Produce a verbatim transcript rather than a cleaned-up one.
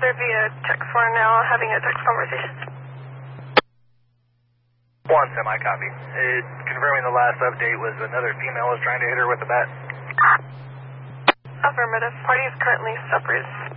They're via text four now, having a text conversation. One semi copy. It, confirming the last update was another female was trying to hit her with a bat. Affirmative. Party is currently separate.